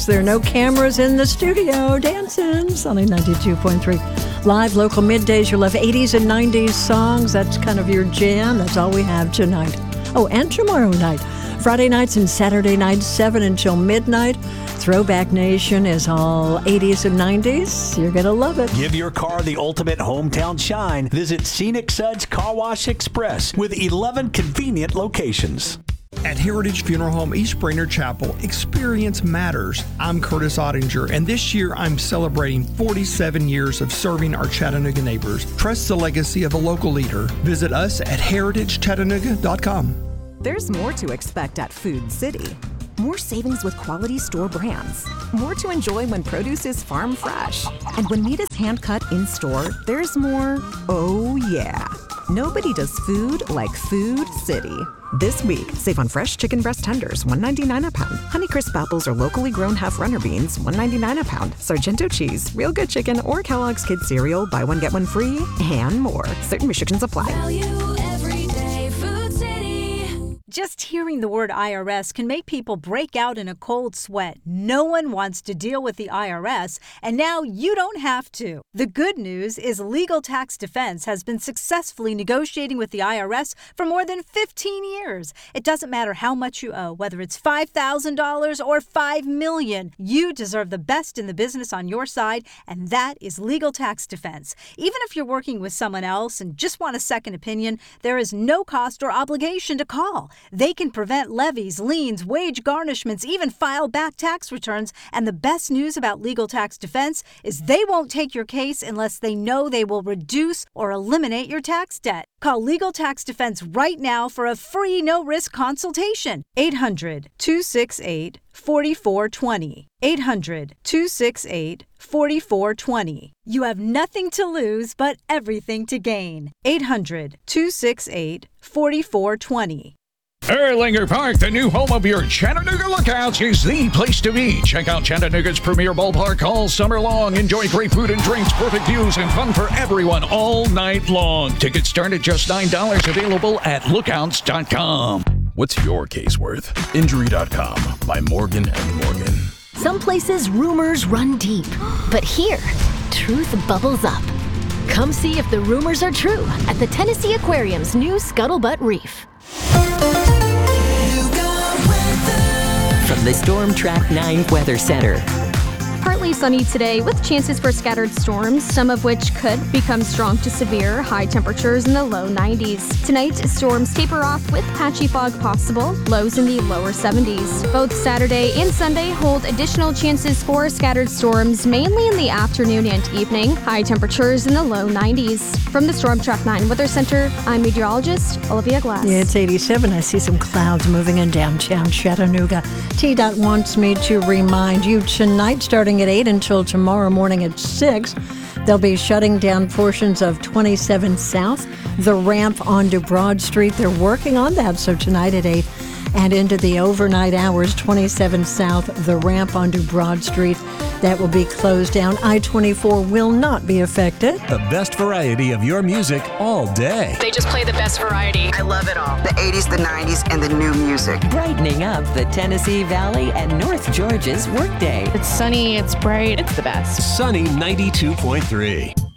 There are no cameras in the studio. Dancing. Sunny 92.3. Live local middays. You'll love 80s and 90s songs. That's kind of your jam. That's all we have tonight. Oh, and tomorrow night. Friday nights and Saturday nights, 7 until midnight. Throwback Nation is all 80s and 90s. You're going to love it. Give your car the ultimate hometown shine. Visit Scenic Suds Car Wash Express with 11 convenient locations. At Heritage Funeral Home East Brainerd Chapel, experience matters. I'm Curtis Ottinger, and this year I'm celebrating 47 years of serving our Chattanooga neighbors. Trust the legacy of a local leader. Visit us at heritagechattanooga.com. There's more to expect at Food City. More savings with quality store brands. More to enjoy when produce is farm fresh. And when meat is hand cut in store, there's more, oh yeah. Nobody does food like Food City. This week, save on fresh chicken breast tenders, $1.99 a pound. Honeycrisp apples or locally grown half runner beans, $1.99 a pound. Sargento cheese, real good chicken, or Kellogg's Kids cereal, buy one, get one free, and more. Certain restrictions apply. Value every day, Food City. Just hearing the word IRS can make people break out in a cold sweat. No one wants to deal with the IRS, and now you don't have to. The good news is Legal Tax Defense has been successfully negotiating with the IRS for more than 15 years. It doesn't matter how much you owe, whether it's $5,000 or $5 million. You deserve the best in the business on your side, and that is Legal Tax Defense. Even if you're working with someone else and just want a second opinion, there is no cost or obligation to call. They can prevent levies, liens, wage garnishments, even file back tax returns. And the best news about Legal Tax Defense is they won't take your case unless they know they will reduce or eliminate your tax debt. Call Legal Tax Defense right now for a free no-risk consultation. 800-268-4420. 800-268-4420. You have nothing to lose but everything to gain. 800-268-4420. Erlanger Park, the new home of your Chattanooga Lookouts, is the place to be. Check out Chattanooga's premier ballpark all summer long. Enjoy great food and drinks, perfect views, and fun for everyone all night long. Tickets start at just $9, available at lookouts.com. What's your case worth? Injury.com by Morgan & Morgan. Some places rumors run deep, but here, truth bubbles up. Come see if the rumors are true at the Tennessee Aquarium's new Scuttlebutt Reef. From the Storm Track 9 Weather Center. Partly sunny today with chances for scattered storms, some of which could become strong to severe, high temperatures in the low 90s. Tonight, storms taper off with patchy fog possible, lows in the lower 70s. Both Saturday and Sunday hold additional chances for scattered storms, mainly in the afternoon and evening, high temperatures in the low 90s. From the Storm Track 9 Weather Center, I'm meteorologist Olivia Glass. Yeah, it's 87. I see some clouds moving in downtown Chattanooga. T-Dot wants me to remind you tonight, starting at 8 until tomorrow morning at 6, they'll be shutting down portions of 27 South, the ramp onto Broad Street. They're working on that, so tonight at 8 and into the overnight hours, 27 South, the ramp onto Broad Street, that will be closed down. I-24 will not be affected. The best variety of your music all day. They just play the best variety. I love it all. The 80s, the 90s, and the new music. Brightening up the Tennessee Valley and North Georgia's workday. It's sunny, it's bright, it's the best. Sunny 92.3.